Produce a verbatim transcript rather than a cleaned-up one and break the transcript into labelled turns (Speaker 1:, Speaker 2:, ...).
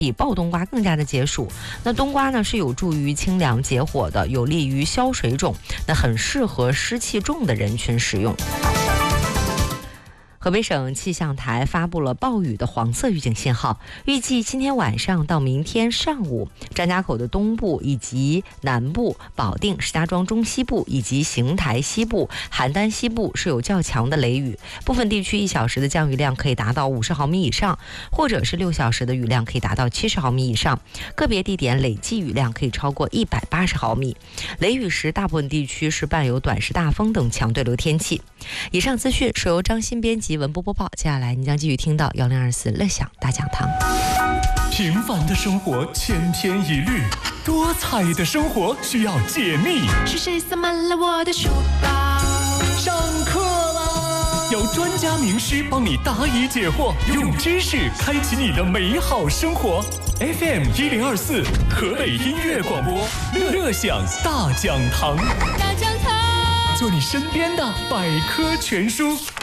Speaker 1: 比爆冬瓜更加的解暑。那冬瓜呢是有助于清凉解火的，有利于消水肿，那很适合湿气重的人群食用。河北省气象台发布了暴雨的黄色预警信号，预计今天晚上到明天上午，张家口的东部以及南部、保定、石家庄中西部以及邢台西部、邯郸西部是有较强的雷雨，部分地区一小时的降雨量可以达到五十毫米以上，或者是六小时的雨量可以达到七十毫米以上，个别地点累计雨量可以超过一百八十毫米。雷雨时，大部分地区是伴有短时大风等强对流天气。以上资讯是由张鑫编辑文播播报，接下来您将继续听到幺零二四乐享大讲堂。
Speaker 2: 平凡的生活千篇一律，多彩的生活需要解密。
Speaker 3: 是谁塞满了我的书包？
Speaker 2: 上课啦！有专家名师帮你答疑解惑，用知识开启你的美好生活。F M 一零二四，河北音乐广播，乐乐享大讲堂。
Speaker 3: 大讲堂，
Speaker 2: 做你身边的百科全书。